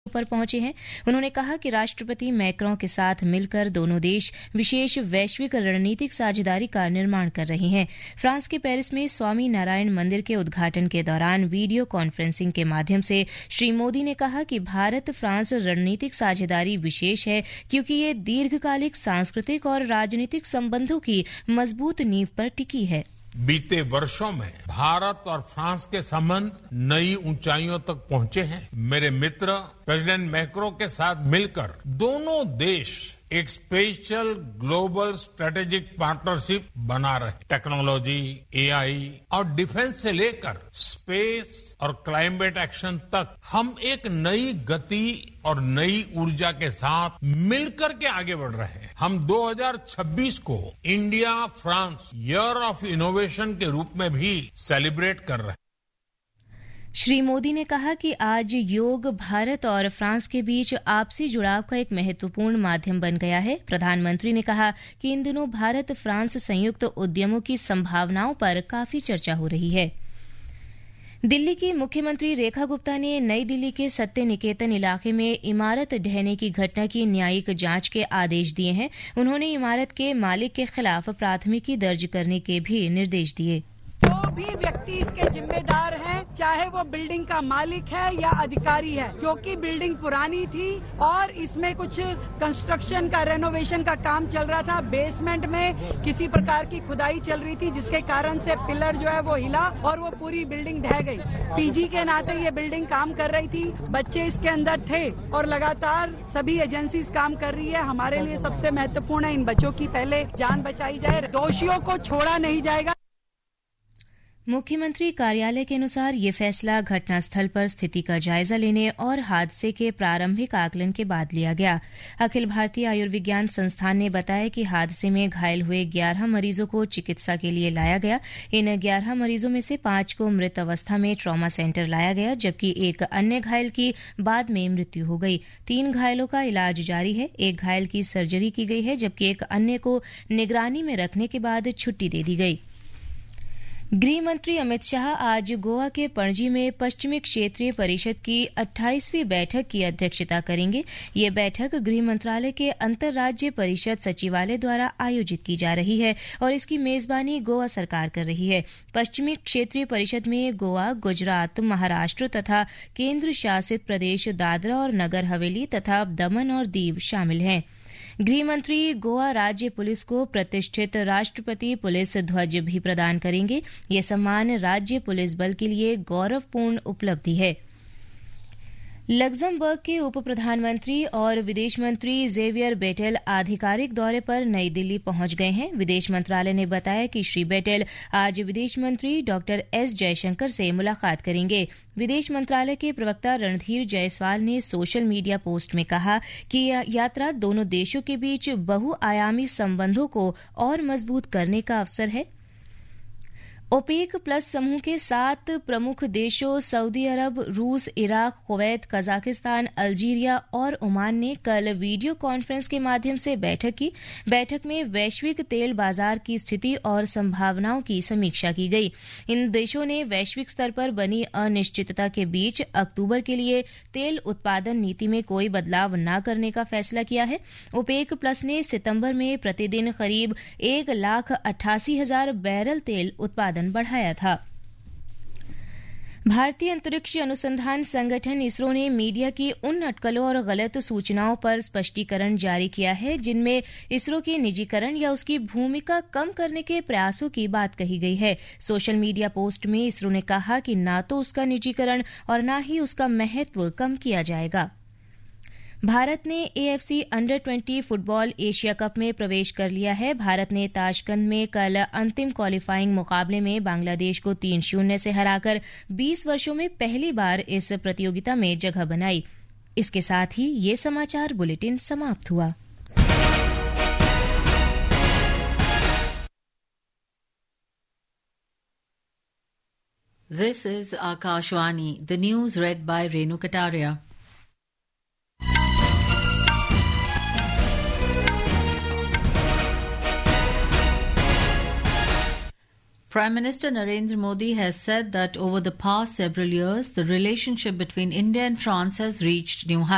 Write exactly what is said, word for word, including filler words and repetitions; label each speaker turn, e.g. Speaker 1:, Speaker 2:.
Speaker 1: पर पहुंचे हैं। उन्होंने कहा कि राष्ट्रपति मैक्रों के साथ मिलकर दोनों देश विशेष वैश्विक रणनीतिक साझेदारी का निर्माण कर रहे हैं। फ्रांस के पेरिस में स्वामी नारायण मंदिर के उद्घाटन के दौरान वीडियो कॉन्फ्रेंसिंग के माध्यम से श्री मोदी ने कहा कि भारत फ्रांस रणनीतिक साझेदारी विशेष है क्योंकि ये दीर्घकालिक सांस्कृतिक और राजनीतिक संबंधों की मजबूत नींव पर टिकी है।
Speaker 2: बीते वर्षों में भारत और फ्रांस के संबंध नई ऊंचाइयों तक पहुंचे हैं। मेरे मित्र प्रेसिडेंट मैक्रों के साथ मिलकर दोनों देश एक स्पेशल ग्लोबल स्ट्रेटेजिक पार्टनरशिप बना रहे। टेक्नोलॉजी, एआई और डिफेंस से लेकर स्पेस और क्लाइमेट एक्शन तक हम एक नई गति और नई ऊर्जा के साथ मिलकर के आगे बढ़ रहे हैं। हम दो हज़ार छब्बीस को India France year of innovation के रूप में भी सेलिब्रेट कर रहे हैं।
Speaker 1: श्री मोदी ने कहा कि आज योग भारत और फ्रांस के बीच आपसी जुड़ाव का एक महत्वपूर्ण माध्यम बन गया है। प्रधानमंत्री ने कहा कि इन दिनों भारत फ्रांस संयुक्त उद्यमों की संभावनाओं पर काफी चर्चा हो रही है। दिल्ली की मुख्यमंत्री रेखा गुप्ता ने नई दिल्ली के सत्य निकेतन इलाके में इमारत ढहने की घटना की न्यायिक जांच के आदेश दिए हैं। उन्होंने इमारत के मालिक के खिलाफ प्राथमिकी दर्ज करने के भी निर्देश दिए।
Speaker 3: जो भी व्यक्ति इसके जिम्मेदार हैं, चाहे वो बिल्डिंग का मालिक है या अधिकारी है, क्योंकि बिल्डिंग पुरानी थी और इसमें कुछ कंस्ट्रक्शन का रेनोवेशन का काम चल रहा था। बेसमेंट में किसी प्रकार की खुदाई चल रही थी जिसके कारण से पिलर जो है वो हिला और वो पूरी बिल्डिंग ढह गई। पीजी के नाते ये बिल्डिंग काम कर रही थी, बच्चे इसके अंदर थे और लगातार सभी एजेंसीज काम कर रही है। हमारे लिए सबसे महत्वपूर्ण है इन बच्चों की पहले जान बचाई जाए, दोषियों को छोड़ा नहीं जाएगा।
Speaker 1: मुख्यमंत्री कार्यालय के अनुसार ये फैसला घटनास्थल पर स्थिति का जायजा लेने और हादसे के प्रारंभिक आकलन के बाद लिया गया। अखिल भारतीय आयुर्विज्ञान संस्थान ने बताया कि हादसे में घायल हुए ग्यारह मरीजों को चिकित्सा के लिए लाया गया। इन ग्यारह मरीजों में से पांच को मृत अवस्था में ट्रॉमा सेंटर लाया गया, जबकि एक अन्य घायल की बाद में मृत्यु हो गई। तीन घायलों का इलाज जारी है। एक घायल की सर्जरी की गई है, जबकि एक अन्य को निगरानी में रखने के बाद छुट्टी दे दी गई। गृह मंत्री अमित शाह आज गोवा के पणजी में पश्चिमी क्षेत्रीय परिषद की अट्ठाईसवीं बैठक की अध्यक्षता करेंगे। ये बैठक गृह मंत्रालय के अंतर्राज्य परिषद सचिवालय द्वारा आयोजित की जा रही है और इसकी मेजबानी गोवा सरकार कर रही है। पश्चिमी क्षेत्रीय परिषद में गोवा, गुजरात, महाराष्ट्र तथा केंद्र शासित प्रदेश दादरा और नगर हवेली तथा दमन और दीव शामिल हैं। गृह मंत्री गोवा राज्य पुलिस को प्रतिष्ठित राष्ट्रपति पुलिस ध्वज भी प्रदान करेंगे। ये सम्मान राज्य पुलिस बल के लिए गौरवपूर्ण उपलब्धि है। लग्जमबर्ग के उप प्रधानमंत्री और विदेश मंत्री जेवियर बेटेल आधिकारिक दौरे पर नई दिल्ली पहुंच गए हैं। विदेश मंत्रालय ने बताया कि श्री बेटेल आज विदेश मंत्री डॉक्टर एस जयशंकर से मुलाकात करेंगे। विदेश मंत्रालय के प्रवक्ता रणधीर जायसवाल ने सोशल मीडिया पोस्ट में कहा कि यह यात्रा दोनों देशों के बीच बहुआयामी संबंधों को और मजबूत करने का अवसर है। ओपेक प्लस समूह के सात प्रमुख देशों सऊदी अरब, रूस, इराक, कुवैत, कजाकिस्तान, अल्जीरिया और ओमान ने कल वीडियो कॉन्फ्रेंस के माध्यम से बैठक की। बैठक में वैश्विक तेल बाजार की स्थिति और संभावनाओं की समीक्षा की गई। इन देशों ने वैश्विक स्तर पर बनी अनिश्चितता के बीच अक्टूबर के लिए तेल उत्पादन नीति में कोई बदलाव न करने का फैसला किया है। ओपेक प्लस ने सितंबर में प्रतिदिन करीब एक लाख अट्ठासी हजार बैरल तेल उत्पादन बढ़ाया था। भारतीय अंतरिक्ष अनुसंधान संगठन इसरो ने मीडिया की उन अटकलों और गलत सूचनाओं पर स्पष्टीकरण जारी किया है जिनमें इसरो के निजीकरण या उसकी भूमिका कम करने के प्रयासों की बात कही गई है। सोशल मीडिया पोस्ट में इसरो ने कहा कि न तो उसका निजीकरण और न ही उसका महत्व कम किया जाएगा। भारत ने AFC under twenty football Asia cup में प्रवेश कर लिया है। भारत ने ताशकंद में कल अंतिम क्वालिफाइंग मुकाबले में बांग्लादेश को तीन शून्य से हराकर बीस वर्षों में पहली बार इस प्रतियोगिता में जगह बनाई। इसके साथ ही ये समाचार बुलेटिन समाप्त हुआ।
Speaker 4: This is Akashwani, the news read by Renu Kataria. Prime Minister Narendra Modi has said that over the past several years, the relationship between India and France has reached new heights.